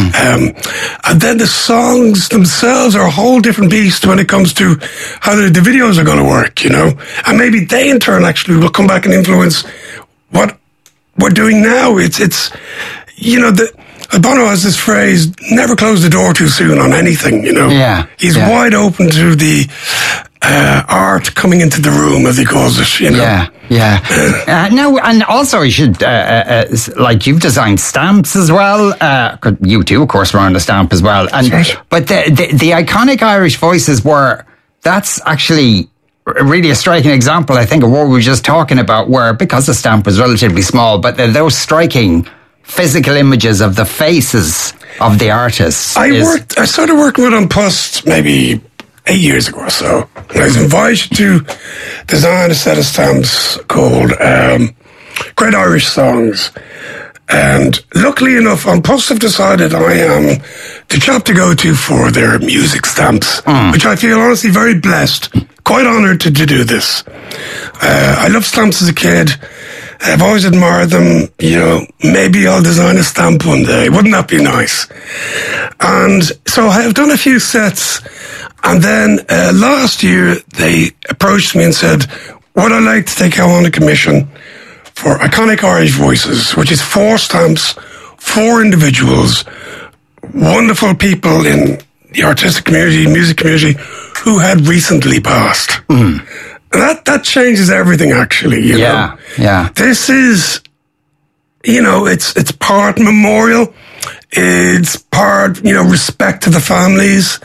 And then the songs themselves are a whole different beast when it comes to how the videos are going to work, you know. And maybe they in turn actually will come back and influence what we're doing now. It's you know, Bono has this phrase, never close the door too soon on anything, you know. Yeah. He's wide open to the art coming into the room, as he calls it, you know. Yeah. No, and also you should, like, you've designed stamps as well. You too, of course, were on the stamp as well. And but the iconic Irish voices that's actually really a striking example, I think, of what we were just talking about, where, because the stamp was relatively small, but those striking physical images of the faces of the artists. I started working with An Post maybe 8 years ago or so. I was invited to design a set of stamps called Great Irish Songs. And luckily enough, An Post have decided I am the chap to go to for their music stamps, which I feel honestly very blessed, quite honoured to do this. I loved stamps as a kid. I've always admired them. You know, maybe I'll design a stamp one day. Wouldn't that be nice? And so I've done a few sets. And then last year, they approached me and said, would I like to take on a commission for Iconic Irish Voices, which is 4 stamps, 4 individuals, wonderful people in the artistic community, music community, who had recently passed. That changes everything, actually, you know. Yeah. This is, you know, it's part memorial. It's part, you know, respect to the families.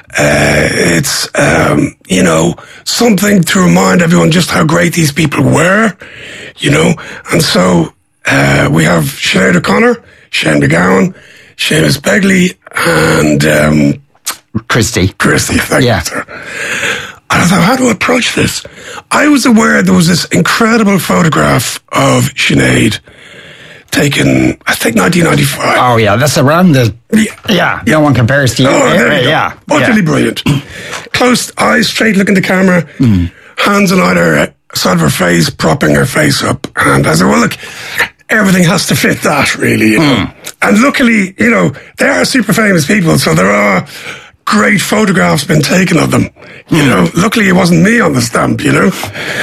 It's, you know, something to remind everyone just how great these people were, you know. And so we have Sinead O'Connor, Shane McGowan, Seamus Begley, and Christy, thank you, sir. And I thought, how do I approach this? I was aware there was this incredible photograph of Sinead taken, I think, 1995. Oh, yeah, that's around the... Yeah, no one compares to you. Oh, there you go. Yeah. Utterly brilliant. Closed eyes, straight look in the camera, hands on either side of her face, propping her face up. And I said, well, look, everything has to fit that, really, you know. And luckily, you know, they are super famous people, so there are great photographs been taken of them. You know, luckily it wasn't me on the stamp, you know.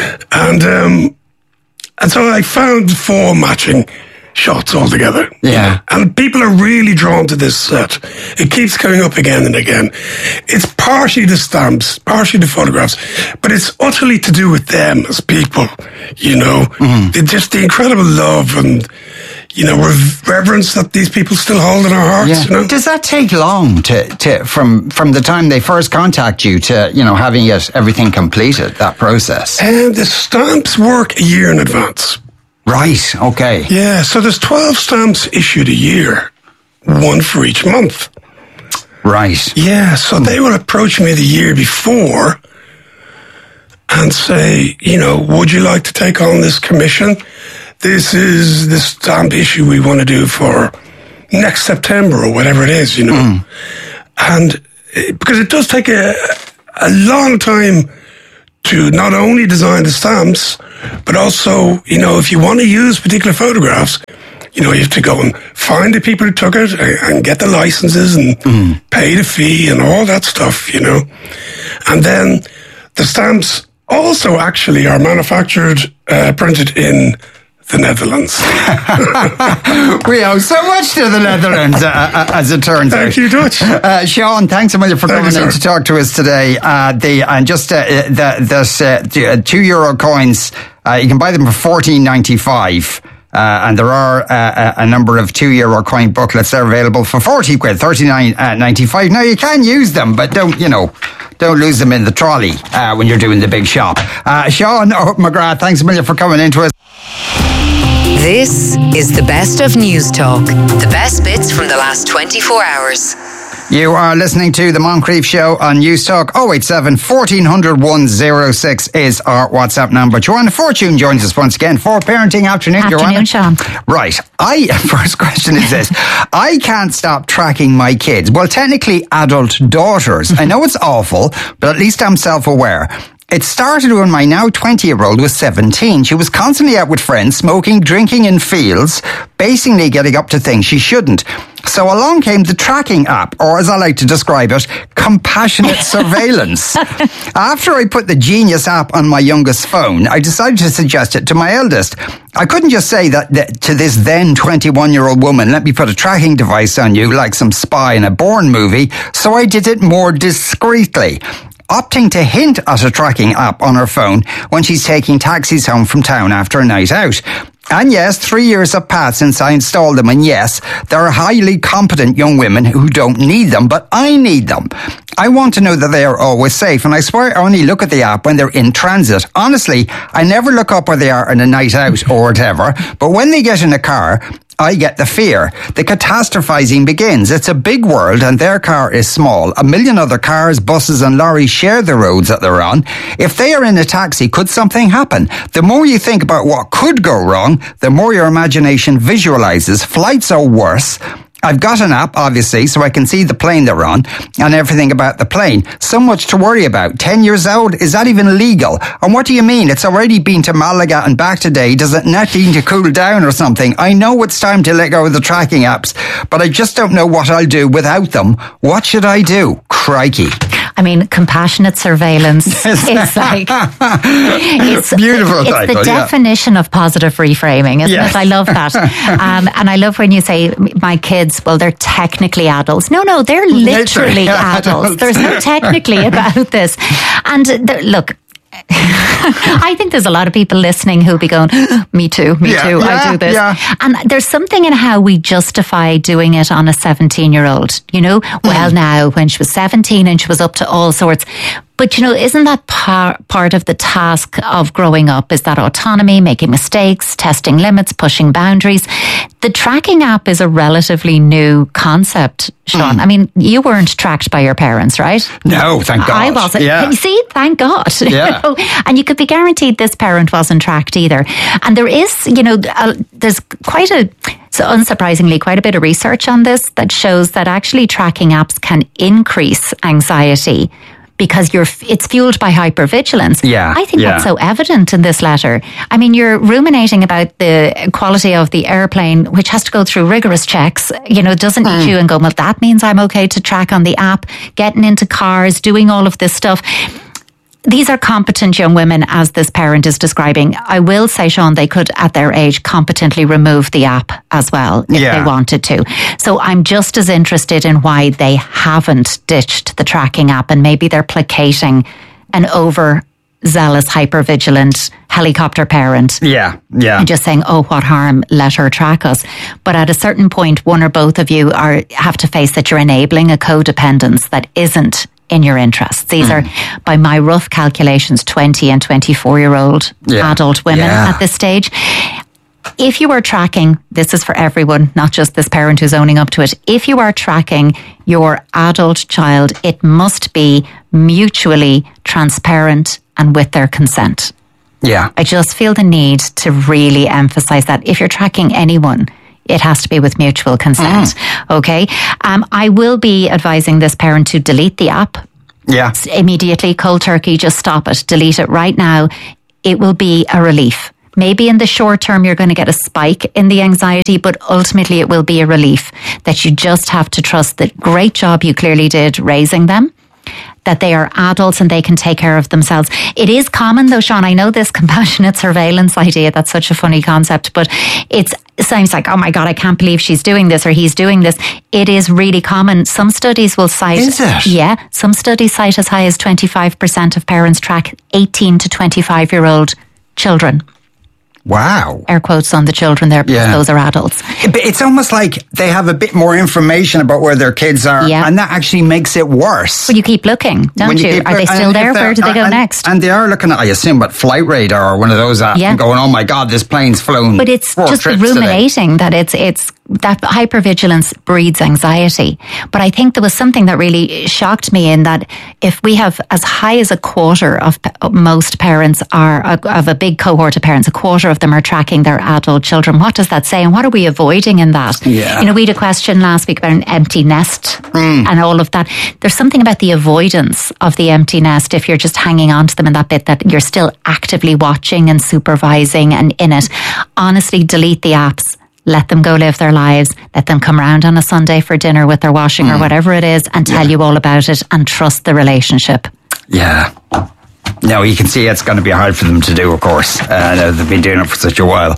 And so I found 4 matching shots altogether. Yeah. And people are really drawn to this set. It keeps coming up again and again. It's partially the stamps, partially the photographs, but it's utterly to do with them as people, you know. Just the incredible love and, you know, reverence that these people still hold in our hearts, you know. Does that take long to from the time they first contact you to, you know, having everything completed, that process? And the stamps work a year in advance. Right, okay. Yeah, so there's 12 stamps issued a year, 1 for each month. Right. Yeah, so they will approach me the year before and say, you know, would you like to take on this commission? This is the stamp issue we want to do for next September or whatever it is, you know. And because it does take a long time to not only design the stamps, but also, you know, if you want to use particular photographs, you know, you have to go and find the people who took it and get the licenses and pay the fee and all that stuff, you know. And then the stamps also actually are manufactured, printed in the Netherlands. We owe so much to the Netherlands, as it turns out. Thank you, Dutch. Sean, thanks a million for coming in to talk to us today. The €2 coins, you can buy them for $14.95. And there are a number of €2 coin booklets. They're available for 40 quid, $39.95. Now you can use them, but don't lose them in the trolley when you're doing the big shop. Sean McGrath, thanks a million for coming in to us. This is the best of News Talk. The best bits from the last 24 hours. You are listening to The Moncrief Show on News Talk. 087 1400 106 is our WhatsApp number. Joanna Fortune joins us once again for Parenting Afternoon. Afternoon, Sean. Right. First question is this. I can't stop tracking my kids. Well, technically adult daughters. I know it's awful, but at least I'm self-aware. It started when my now 20-year-old was 17. She was constantly out with friends, smoking, drinking in fields, basically getting up to things she shouldn't. So along came the tracking app, or as I like to describe it, compassionate surveillance. After I put the Genius app on my youngest phone, I decided to suggest it to my eldest. I couldn't just say that to this then 21-year-old woman, let me put a tracking device on you like some spy in a Bourne movie, so I did it more discreetly, opting to hint at a tracking app on her phone when she's taking taxis home from town after a night out. And yes, 3 years have passed since I installed them, and yes, there are highly competent young women who don't need them, but I need them. I want to know that they are always safe, and I swear I only look at the app when they're in transit. Honestly, I never look up where they are on a night out or whatever, but when they get in a car, I get the fear. The catastrophizing begins. It's a big world and their car is small. A million other cars, buses and lorries share the roads that they're on. If they are in a taxi, could something happen? The more you think about what could go wrong, the more your imagination visualizes. Flights are worse. I've got an app, obviously, so I can see the plane they're on and everything about the plane. So much to worry about. 10 years old? Is that even legal? And what do you mean? It's already been to Malaga and back today. Does it not need to cool down or something? I know it's time to let go of the tracking apps, but I just don't know what I'll do without them. What should I do? Crikey. I mean, compassionate surveillance is like... it's beautiful It's title, the definition of positive reframing, isn't Yes. it? I love that. And I love when you say, my kids, well, they're technically adults. No, they're literally adults. There's no technically about this. And look... I think there's a lot of people listening who'll be going, me too, I do this. Yeah. And there's something in how we justify doing it on a 17-year-old, you know? Well, now, when she was 17 and she was up to all sorts. But, you know, isn't that part of the task of growing up? Is that autonomy, making mistakes, testing limits, pushing boundaries? The tracking app is a relatively new concept, Sean. I mean, you weren't tracked by your parents, right? No, thank God. I wasn't. Yeah. You see, thank God. Yeah. You know? And you could be guaranteed this parent wasn't tracked either. And there is, you know, there's unsurprisingly, quite a bit of research on this that shows that actually tracking apps can increase anxiety because it's fueled by hypervigilance. Yeah, I think that's so evident in this letter. I mean, you're ruminating about the quality of the airplane, which has to go through rigorous checks. You know, doesn't eat you and go, well, that means I'm okay to track on the app, getting into cars, doing all of this stuff. These are competent young women, as this parent is describing. I will say, Sean, they could, at their age, competently remove the app as well if they wanted to. So I'm just as interested in why they haven't ditched the tracking app, and maybe they're placating an overzealous, hypervigilant helicopter parent. Yeah. And just saying, oh, what harm, let her track us. But at a certain point, one or both of you have to face that you're enabling a codependence that isn't in your interests. These are, by my rough calculations, 20 and 24-year-old adult women at this stage. If you are tracking, this is for everyone, not just this parent who's owning up to it. If you are tracking your adult child, it must be mutually transparent and with their consent. Yeah. I just feel the need to really emphasize that if you're tracking anyone, it has to be with mutual consent. Okay. I will be advising this parent to delete the app. Yeah. Immediately, cold turkey, just stop it. Delete it right now. It will be a relief. Maybe in the short term, you're going to get a spike in the anxiety, but ultimately it will be a relief that you just have to trust that great job you clearly did raising them, that they are adults and they can take care of themselves. It is common though, Sean, I know this compassionate surveillance idea, that's such a funny concept, but it sounds like, oh my God, I can't believe she's doing this or he's doing this. It is really common. Some studies will cite... Is it? Yeah. Some studies cite as high as 25% of parents track 18 to 25-year-old children. Wow. Air quotes on the children there, because those are adults. It's almost like they have a bit more information about where their kids are, and that actually makes it worse. But you keep looking, don't you? Are they still there? Where do they go next? And they are looking at, I assume, what, Flight Radar or one of those apps, and going, oh my God, this plane's flown. But it's just ruminating that it's that hypervigilance breeds anxiety. But I think there was something that really shocked me in that if we have as high as a quarter of most parents of a big cohort of parents, a quarter of them are tracking their adult children. What does that say? And what are we avoiding in that? Yeah. You know, we had a question last week about an empty nest and all of that. There's something about the avoidance of the empty nest if you're just hanging on to them in that bit that you're still actively watching and supervising and in it. Honestly, delete the apps. Let them go live their lives. Let them come round on a Sunday for dinner with their washing or whatever it is and tell you all about it and trust the relationship. Yeah. No, you can see it's going to be hard for them to do, of course. They've been doing it for such a while.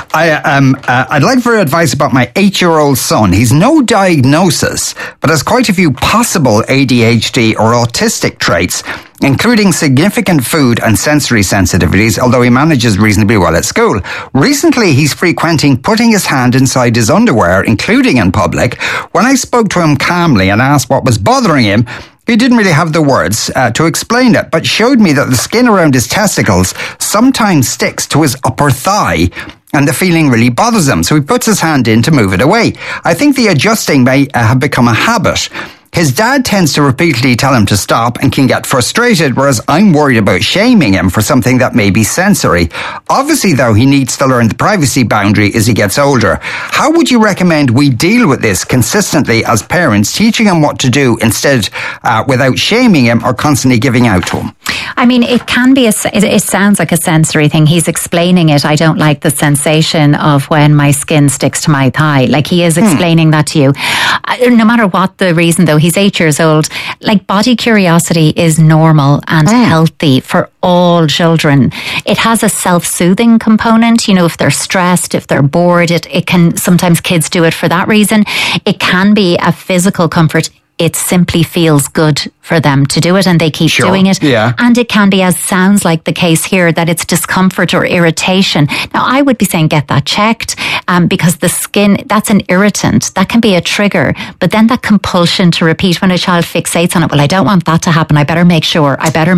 I'd like for advice about my 8-year-old son. He's no diagnosis, but has quite a few possible ADHD or autistic traits, including significant food and sensory sensitivities, although he manages reasonably well at school. Recently, he's frequenting putting his hand inside his underwear, including in public. When I spoke to him calmly and asked what was bothering him, he didn't really have the words to explain it, but showed me that the skin around his testicles sometimes sticks to his upper thigh, and the feeling really bothers him. So he puts his hand in to move it away. I think the adjusting may have become a habit. His dad tends to repeatedly tell him to stop and can get frustrated, whereas I'm worried about shaming him for something that may be sensory. Obviously, though, he needs to learn the privacy boundary as he gets older. How would you recommend we deal with this consistently as parents, teaching him what to do instead without shaming him or constantly giving out to him? I mean, it can be, it sounds like a sensory thing. He's explaining it. I don't like the sensation of when my skin sticks to my thigh. Like, he is explaining that to you. No matter what the reason, though, he's 8 years old. Like, body curiosity is normal and healthy for all children. It has a self-soothing component. You know, if they're stressed, if they're bored, it can, sometimes kids do it for that reason. It can be a physical comfort. It simply feels good for them to do it and they keep doing it. Yeah. And it can be, as sounds like the case here, that it's discomfort or irritation. Now, I would be saying get that checked because the skin, that's an irritant. That can be a trigger. But then that compulsion to repeat when a child fixates on it, well, I don't want that to happen. I better make sure.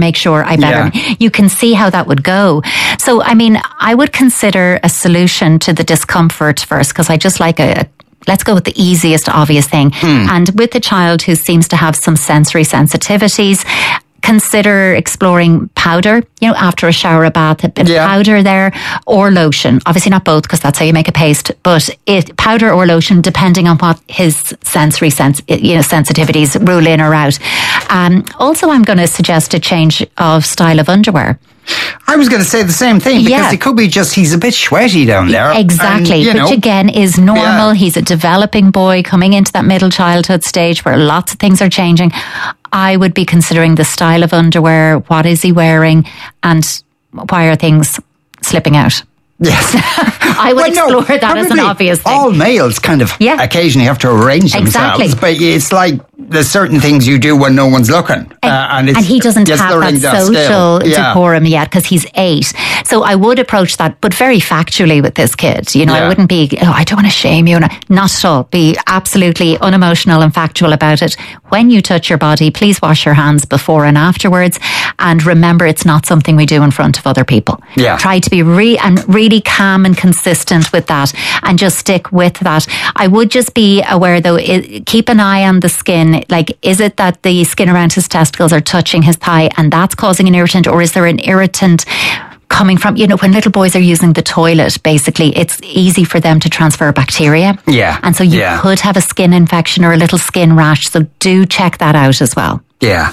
You can see how that would go. So, I mean, I would consider a solution to the discomfort first, because I just like let's go with the easiest, obvious thing. And with a child who seems to have some sensory sensitivities, consider exploring powder, after a shower or bath, a bit of powder there, or lotion. Obviously not both, because that's how you make a paste, but powder or lotion, depending on what his sensory sensitivities rule in or out. Also, I'm going to suggest a change of style of underwear. I was going to say the same thing, because it could be just he's a bit sweaty down there. Exactly, which again is normal. Yeah. He's a developing boy coming into that middle childhood stage where lots of things are changing. I would be considering the style of underwear, what is he wearing, and why are things slipping out. Yes. I would explore that as an obvious thing. All males kind of occasionally have to arrange themselves, but it's like there's certain things you do when no one's looking. And he doesn't have that social decorum yet, because he's 8. So I would approach that, but very factually with this kid. I wouldn't be, I don't want to shame you. Not at all. Be absolutely unemotional and factual about it. When you touch your body, please wash your hands before and afterwards. And remember, it's not something we do in front of other people. Yeah. Try to be really calm and consistent with that, and just stick with that. I would just be aware, though, keep an eye on the skin. Like, is it that the skin around his testicles are touching his thigh and that's causing an irritant, or is there an irritant coming from, when little boys are using the toilet, basically, it's easy for them to transfer bacteria. Yeah. And so you could have a skin infection or a little skin rash. So do check that out as well. Yeah.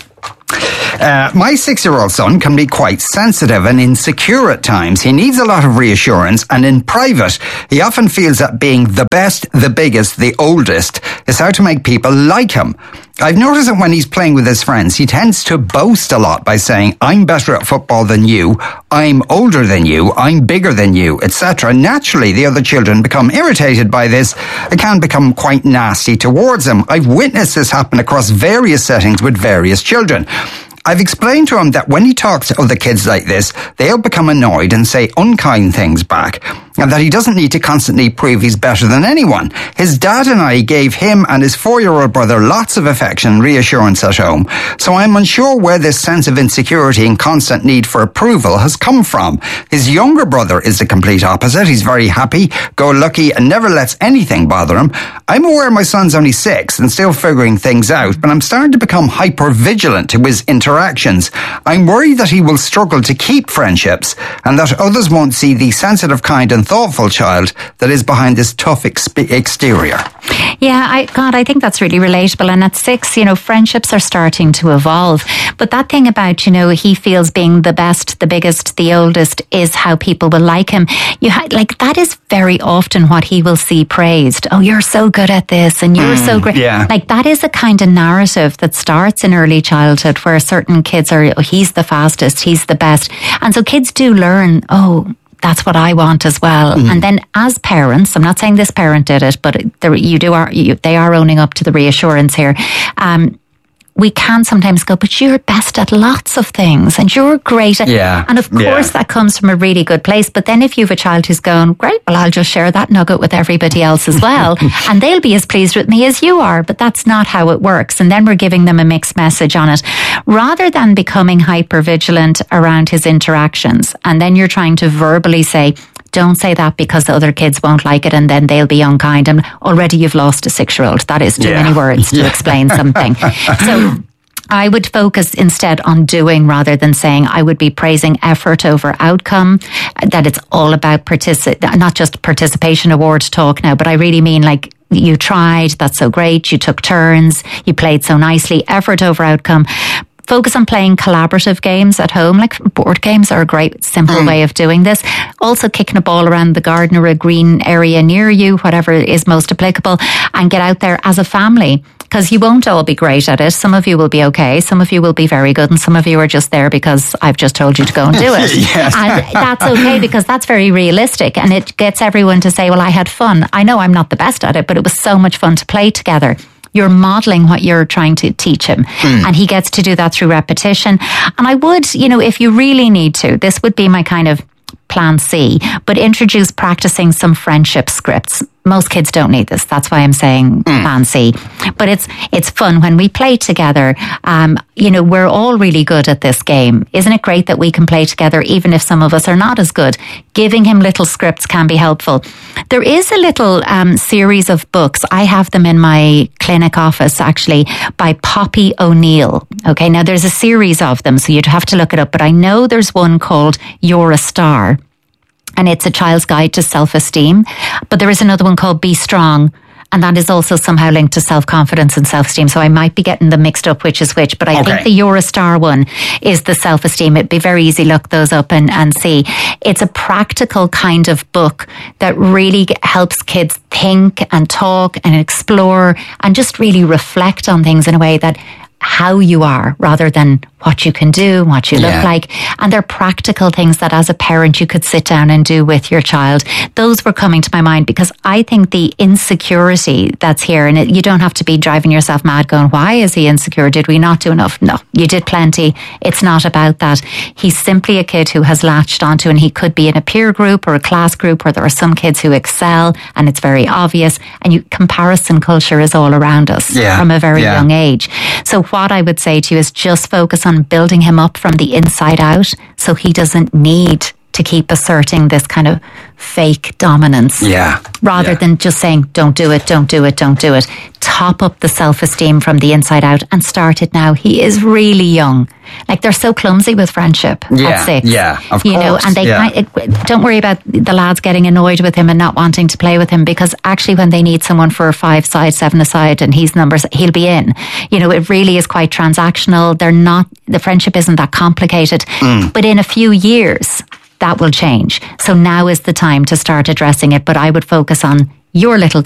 My 6-year-old son can be quite sensitive and insecure at times. He needs a lot of reassurance, and in private, he often feels that being the best, the biggest, the oldest is how to make people like him. I've noticed that when he's playing with his friends, he tends to boast a lot by saying, I'm better at football than you, I'm older than you, I'm bigger than you, etc. Naturally, the other children become irritated by this and can become quite nasty towards him. I've witnessed this happen across various settings with various children. I've explained to him that when he talks to other kids like this, they'll become annoyed and say unkind things back, and that he doesn't need to constantly prove he's better than anyone. His dad and I gave him and his 4-year-old brother lots of affection and reassurance at home, so I'm unsure where this sense of insecurity and constant need for approval has come from. His younger brother is the complete opposite. He's very happy, go-lucky, and never lets anything bother him. I'm aware my son's only 6 and still figuring things out, but I'm starting to become hyper-vigilant to his interactions. I'm worried that he will struggle to keep friendships, and that others won't see the sensitive, kind and thoughtful child that is behind this tough exterior. Yeah, I think that's really relatable. And at 6, friendships are starting to evolve. But that thing about, he feels being the best, the biggest, the oldest is how people will like him. That is very often what he will see praised. Oh, you're so good at this and you're so great. Yeah. That is a kind of narrative that starts in early childhood where certain kids are, he's the fastest, he's the best. And so kids do learn, that's what I want as well. And then as parents, I'm not saying this parent did it, but they are owning up to the reassurance here. We can sometimes go, but you're best at lots of things and you're great. And of course that comes from a really good place. But then if you have a child who's going, great, well, I'll just share that nugget with everybody else as well. And they'll be as pleased with me as you are. But that's not how it works. And then we're giving them a mixed message on it. Rather than becoming hyper vigilant around his interactions, and then you're trying to verbally say, don't say that because the other kids won't like it and then they'll be unkind. And already you've lost a 6-year-old. That is too many words to explain something. So I would focus instead on doing rather than saying. I would be praising effort over outcome, that it's all about not just participation award talk now, but I really mean you tried, that's so great, you took turns, you played so nicely, effort over outcome. Focus on playing collaborative games at home, board games are a great simple way of doing this. Also kicking a ball around the garden or a green area near you, whatever is most applicable, and get out there as a family. Because you won't all be great at it. Some of you will be okay, some of you will be very good, and some of you are just there because I've just told you to go and do it. Yes. And that's okay, because that's very realistic, and it gets everyone to say, well, I had fun. I know I'm not the best at it, but it was so much fun to play together. You're modeling what you're trying to teach him. And he gets to do that through repetition. And I would, if you really need to, this would be my kind of plan C, but introduce practicing some friendship scripts. most kids don't need this. That's why I'm saying fancy. But it's fun when we play together. We're all really good at this game. Isn't it great that we can play together even if some of us are not as good? Giving him little scripts can be helpful. There is a little series of books. I have them in my clinic office, actually, by Poppy O'Neill. Okay, now there's a series of them, so you'd have to look it up. But I know there's one called You're a Star. And it's a child's guide to self-esteem. But there is another one called Be Strong. And that is also somehow linked to self-confidence and self-esteem. So I might be getting them mixed up, which is which. But I think the You're a Star one is the self-esteem. It'd be very easy. Look those up and see. It's a practical kind of book that really helps kids think and talk and explore and just really reflect on things in a way that how you are rather than what you can do, what you look like. And they're practical things that as a parent you could sit down and do with your child. Those were coming to my mind because I think the insecurity that's here, and you don't have to be driving yourself mad going, why is he insecure? Did we not do enough? No, you did plenty. It's not about that. He's simply a kid who has latched onto, and he could be in a peer group or a class group where there are some kids who excel and it's very obvious. And comparison culture is all around us from a very young age. So what I would say to you is just focus on building him up from the inside out so he doesn't need to keep asserting this kind of fake dominance. Rather than just saying, don't do it, don't do it, don't do it. Top up the self-esteem from the inside out and start it now. He is really young. Like, they're so clumsy with friendship at 6. Of course. And they don't worry about the lads getting annoyed with him and not wanting to play with him, because actually when they need someone for a 5-side, 7-a-side and he's numbers, he'll be in. It really is quite transactional. The friendship isn't that complicated. But in a few years, that will change. So now is the time to start addressing it. But I would focus on your little